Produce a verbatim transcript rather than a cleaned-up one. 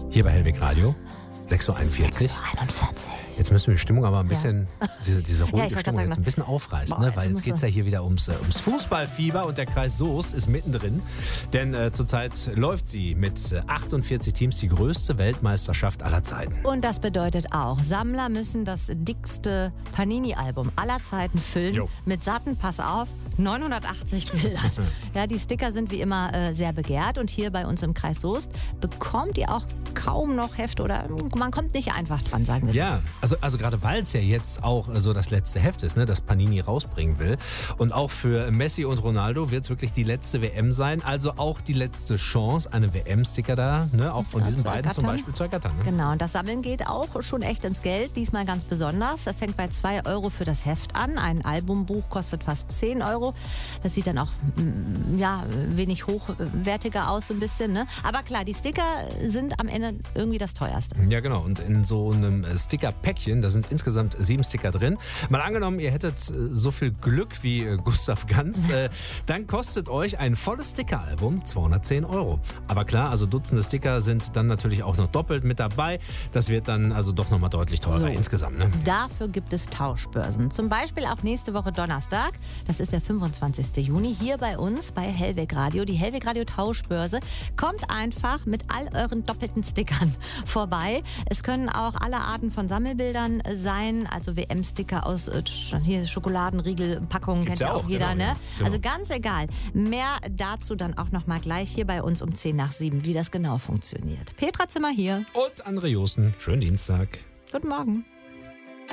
Hier bei Hellweg Radio. sechs Uhr einundvierzig. sechs Uhr einundvierzig. Jetzt müssen wir die Stimmung aber ein bisschen, ja. diese, diese ruhige ja, ich Stimmung sagen, jetzt ein bisschen aufreißen, boah, ne? Weil jetzt jetzt geht es ja hier wieder ums, äh, ums Fußballfieber und der Kreis Soest ist mittendrin. Denn äh, zurzeit läuft sie mit äh, achtundvierzig Teams die größte Weltmeisterschaft aller Zeiten. Und das bedeutet auch, Sammler müssen das dickste Panini-Album aller Zeiten füllen. Jo. Mit satten, pass auf, neunhundertachtzig Bildern. Ja, die Sticker sind wie immer äh, sehr begehrt. Und hier bei uns im Kreis Soest bekommt ihr auch kaum noch Hefte oder man kommt nicht einfach dran, sagen wir so. Ja, also, also gerade weil es ja jetzt auch so das letzte Heft ist, ne, das Panini rausbringen will. Und auch für Messi und Ronaldo wird es wirklich die letzte W M sein. Also auch die letzte Chance, eine W M-Sticker da, ne, auch von Ja, diesen zu beiden zum ergattern. Beispiel zu ergattern. Ne? Genau, und das Sammeln geht auch schon echt ins Geld, diesmal ganz besonders. Er fängt bei zwei Euro für das Heft an. Ein Albumbuch kostet fast zehn Euro. Das sieht dann auch mm, ja, wenig hochwertiger aus, so ein bisschen. Ne? Aber klar, die Sticker sind am Ende irgendwie das teuerste. Ja, genau. Und in so einem Sticker-Päckchen, da sind insgesamt sieben Sticker drin. Mal angenommen, ihr hättet so viel Glück wie Gustav Ganz, äh, dann kostet euch ein volles Sticker-Album zweihundertzehn Euro. Aber klar, also Dutzende Sticker sind dann natürlich auch noch doppelt mit dabei. Das wird dann also doch nochmal deutlich teurer So. insgesamt. Ne? Dafür gibt es Tauschbörsen. Zum Beispiel auch nächste Woche Donnerstag. Das ist der fünfundzwanzigsten Juni. Hier bei uns bei Hellweg Radio. Die Hellweg Radio Tauschbörse. Kommt einfach mit all euren doppelten Stickern vorbei. Es können auch alle Arten von Sammelbildern sein. Also W M-Sticker aus äh, hier Schokoladenriegelpackungen kennt ja ja auch auch, jeder. genau, Ne? ja. Genau. Also ganz egal. Mehr dazu dann auch noch mal gleich hier bei uns um zehn nach sieben, wie das genau funktioniert. Petra Zimmer hier. Und André Josten, schönen Dienstag. Guten Morgen.